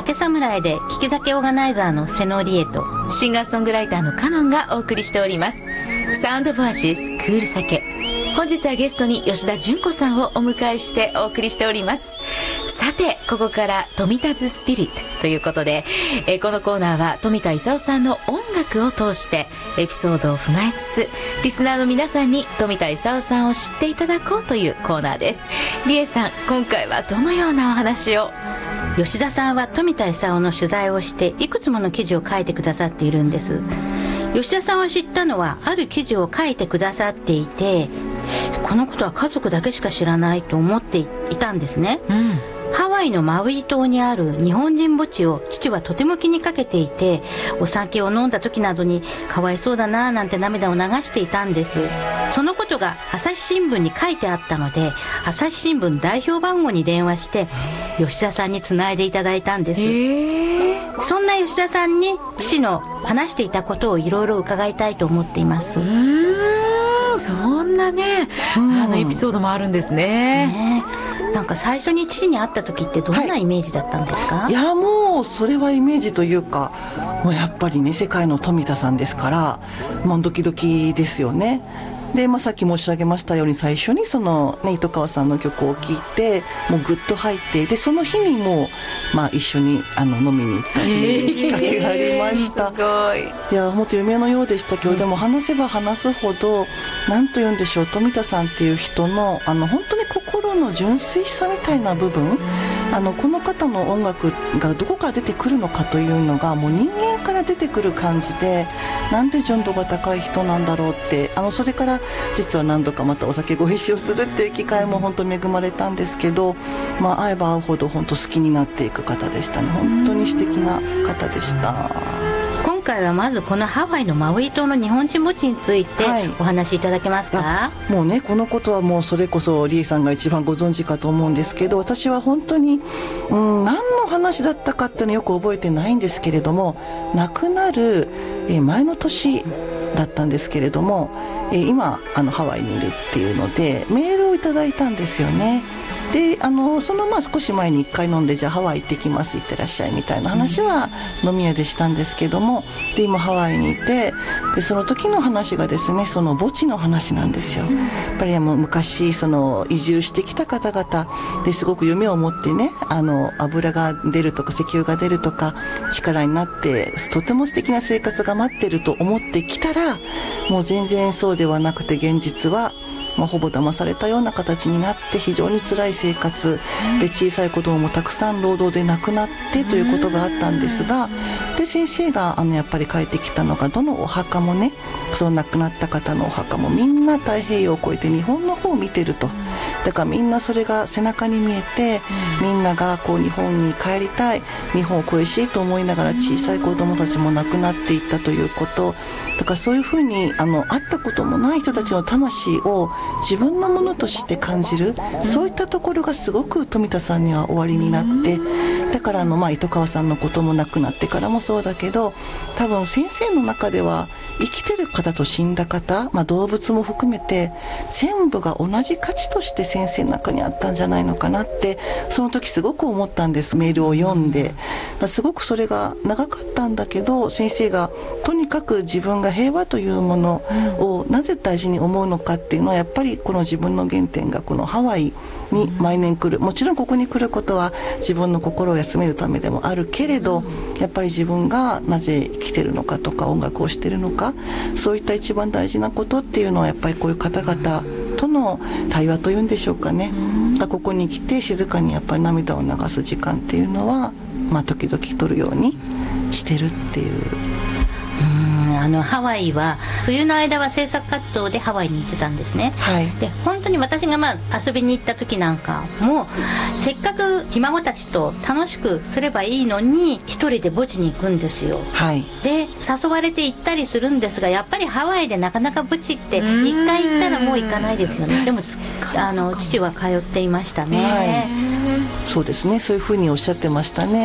酒侍で聞き酒オーガナイザーの瀬野理恵とシンガーソングライターのカノンがお送りしております。サウンドボアシスクール酒。本日はゲストに吉田純子さんをお迎えしてお送りしております。さて、ここから富田ズスピリットということで、このコーナーは富田勲さんの音楽を通してエピソードを踏まえつつ、リスナーの皆さんに富田勲さんを知っていただこうというコーナーです。理恵さん、今回はどのようなお話を？ 吉田さんは富田勲の取材をしていくつもの記事を書いてくださっているんです。吉田さんを知ったのはある記事を書いてくださっていて、このことは家族だけしか知らないと思っていたんですね、ハワイのマウイ島にある日本人墓地を父はとても気にかけていて、お酒を飲んだ時などにかわいそうだなぁなんて涙を流していたんです。そのことが朝日新聞に書いてあったので、朝日新聞代表番号に電話して吉田さんにつないでいただいたんです。そんな吉田さんに父の話していたことをいろいろ伺いたいと思っています。 そんなね、エピソードもあるんですね。 なんか最初に父に会った時ってどんなイメージだったんですか？ いや、もうそれはイメージというか、もうやっぱりね、世界の富田さんですから、もうドキドキですよね。で、さっき申し上げましたように、最初にその、糸川さんの曲を聴いてもうグッと入って、でその日にもう、一緒に飲みに行ったというきっかけがありました。 すごい。 いや、もっと夢のようでしたけど、でも話せば話すほど、なんと言うんでしょう、富田さんっていう人の本当に心の純粋さみたいな部分、この方の音楽がどこから出てくるのかというのがもう人間から出てくる感じで、なんで純度が高い人なんだろうって、それから実は何度かまたお酒ご一緒するっていう機会も本当に恵まれたんですけど、会えば会うほど本当好きになっていく方でしたね。本当に素敵な方でした。 今回はまずこのハワイのマウイ島の日本人墓地についてお話しいただけますか？ もうね、このことはもうそれこそリエさんが一番ご存知かと思うんですけど、私は本当に、何の話だったかっていうのよく覚えてないんですけれども、亡くなる、前の年だったんですけれども、今ハワイにいるっていうのでメールをいただいたんですよね。でその少し前に1回飲んで、じゃあハワイ行ってきます、行ってらっしゃいみたいな話は飲み屋でしたんですけども、で今ハワイにいて、でその時の話がですね、その墓地の話なんですよ。やっぱり昔その移住してきた方々ですごく夢を持ってね、油が出るとか石油が出るとか力になってとても素敵な生活が待ってると思ってきたら、もう全然そうではなくて、現実はほぼ騙されたような形になって、非常に辛い生活で、小さい子供もたくさん労働で亡くなってということがあったんですが、で先生がやっぱり帰ってきたのが、どのお墓もね、その亡くなった方のお墓もみんな太平洋を越えて日本の方を見てると。だからみんなそれが背中に見えて、みんながこう日本に帰りたい、日本を恋しいと思いながら小さい子供たちも亡くなっていったということ。だからそういうふうに会ったこともない人たちの魂を自分のものとして感じる、そういったところがすごく富田さんにはおありになって、だから糸川さんのことも亡くなってからもそうだけど、多分先生の中では生きてる方と死んだ方、動物も含めて全部が同じ価値として先生の中にあったんじゃないのかなって、その時すごく思ったんです。メールを読んで、すごくそれが長かったんだけど、先生がとにかく自分が平和というものをなぜ大事に思うのかっていうのは、やっぱりこの自分の原点がこのハワイに毎年来る、もちろんここに来ることは自分の心を休めるためでもあるけれど、やっぱり自分がなぜ生きてるのかとか音楽をしてるのか、そういった一番大事なことっていうのは、やっぱりこういう方々との対話というんでしょうかね、ここに来て静かにやっぱり涙を流す時間っていうのは、時々取るようにしてるっていう。 ハワイは冬の間は制作活動でハワイに行ってたんですね、で本当に私が遊びに行った時なんかも、せっかくひ孫たちと楽しくすればいいのに一人で墓地に行くんですよ、で誘われて行ったりするんですが、やっぱりハワイでなかなか墓地って一回行ったらもう行かないですよね。でも父は通っていましたね、 そうですね、そういうふうにおっしゃってましたね。